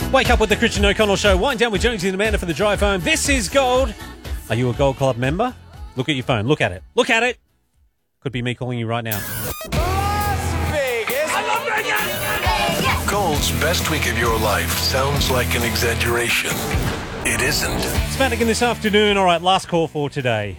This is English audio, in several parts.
Wake up with the Christian O'Connell Show. Wind down with Jonesy and Amanda for the drive home. This is Gold. Are you a Gold Club member? Look at your phone. Look at it. Look at it. Could be me calling you right now. Las Vegas. I love Vegas. Gold's best week of your life sounds like an exaggeration. It isn't. It's Madigan this afternoon. All right, last call for today.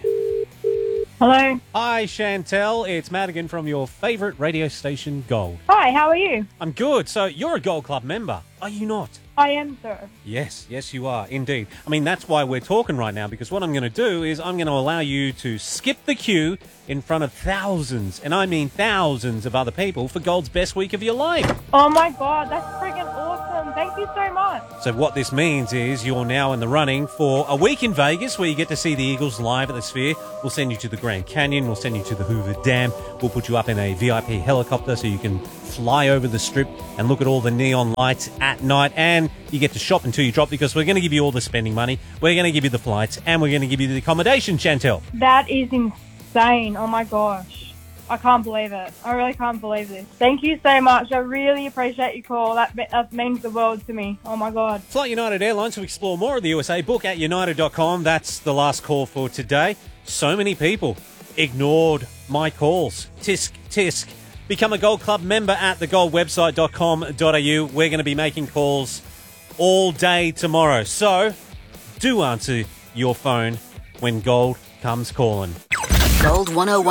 Hello. Hi, Chantel. It's Madigan from your favourite radio station, Gold. Hi, how are you? I'm good. So you're a Gold Club member, are you not? I am, sir. Yes, you are, indeed. I mean, that's why we're talking right now, because what I'm going to do is I'm going to allow you to skip the queue in front of thousands, and I mean thousands of other people for Gold's best week of your life. Oh my God, that's freaking awesome. Thank you so much. So what this means is you're now in the running for a week in Vegas where you get to see the Eagles live at the Sphere. We'll send you to the Grand Canyon. We'll send you to the Hoover Dam. We'll put you up in a VIP helicopter so you can fly over the Strip and look at all the neon lights at night, and you get to shop until you drop, because we're going to give you all the spending money, we're going to give you the flights, and we're going to give you the accommodation, Chantel. That is insane. Oh my gosh. I can't believe it. I really can't believe this. Thank you so much. I really appreciate your call. That means the world to me. Oh my God. Flight United Airlines, to explore more of the USA, book at united.com. That's the last call for today. So many people ignored my calls. Tisk, tisk. Become a Gold Club member at thegoldwebsite.com.au. We're going to be making calls all day tomorrow. So do answer your phone when Gold comes calling. Gold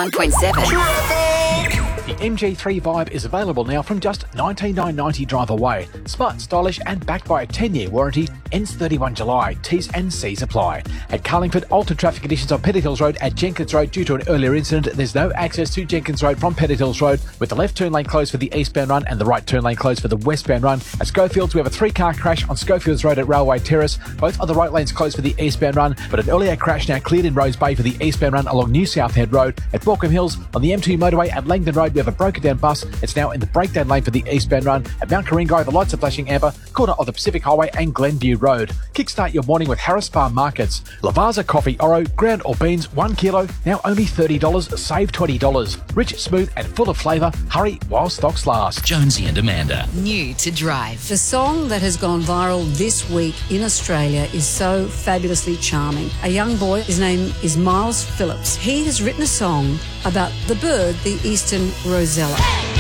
101.7. The MG3 Vibe is available now from just $19,990 drive away. Smart, stylish and backed by a 10-year warranty. Ends 31 July. T's and C's apply. At Carlingford, altered traffic conditions on Pettit Hills Road at Jenkins Road due to an earlier incident. There's no access to Jenkins Road from Pettit Hills Road, with the left turn lane closed for the eastbound run and the right turn lane closed for the westbound run. At Schofields, we have a 3-car crash on Schofields Road at Railway Terrace. Both of the right lanes closed for the eastbound run, but an earlier crash now cleared in Rose Bay for the eastbound run along New South Head Road. At Borkham Hills, on the M2 motorway at Langdon Road, we have a broken down bus. It's now in the breakdown lane for the eastbound run. At Mount Karingai, the lights are flashing amber, corner of the Pacific Highway and Glenview Road. Kickstart your morning with Harris Farm Markets. Lavazza Coffee Oro, ground or beans, 1 kilo, now only $30, save $20. Rich, smooth and full of flavour. Hurry while stocks last. Jonesy and Amanda. New to Drive. The song that has gone viral this week in Australia is so fabulously charming. A young boy, his name is Miles Phillips. He has written a song about the bird, the eastern rosella.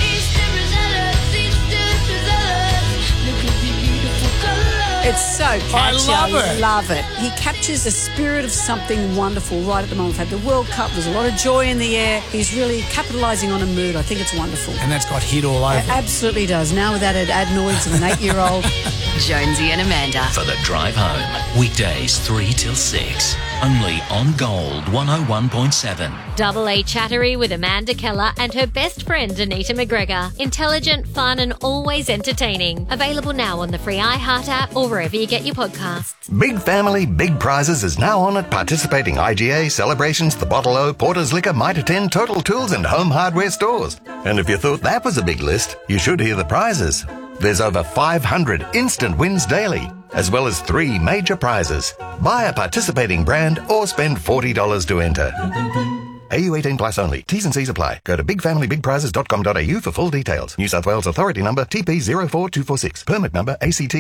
It's so catchy. I love it. He captures the spirit of something wonderful right at the moment. We've had the World Cup. There's a lot of joy in the air. He's really capitalising on a mood. I think it's wonderful. And that's got hit all over. It absolutely does. Now with added adenoids of an 8-year-old. Jonesy and Amanda. For the drive home. Weekdays 3 till 6. Only on Gold 101.7. Double A Chattery with Amanda Keller and her best friend Anita McGregor. Intelligent, fun and always entertaining. Available now on the free iHeart app or wherever you get your podcasts. Big Family, Big Prizes is now on at participating IGA, Celebrations, The Bottle O, Porter's Liquor, Mitre 10, Total Tools and Home Hardware stores. And if you thought that was a big list, you should hear the prizes. There's over 500 instant wins daily, as well as 3 major prizes. Buy a participating brand or spend $40 to enter. AU 18 plus only. T's and C's apply. Go to bigfamilybigprizes.com.au for full details. New South Wales Authority number TP04246. Permit number ACT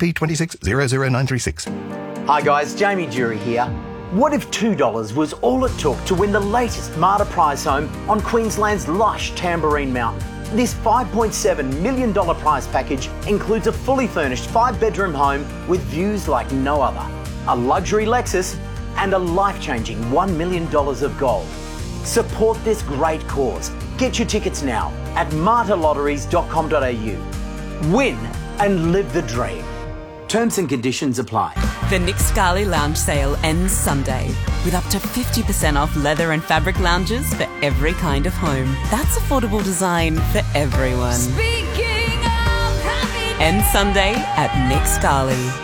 TP2600936. Hi guys, Jamie Jury here. What if $2 was all it took to win the latest Marta prize home on Queensland's lush Tamborine Mountain? This $5.7 million prize package includes a fully furnished 5-bedroom home with views like no other, a luxury Lexus and a life-changing $1 million of gold. Support this great cause. Get your tickets now at martalotteries.com.au. Win and live the dream. Terms and conditions apply. The Nick Scali Lounge sale ends Sunday with up to 50% off leather and fabric lounges for every kind of home. That's affordable design for everyone. Speaking of happiness. Ends Sunday at Nick Scali.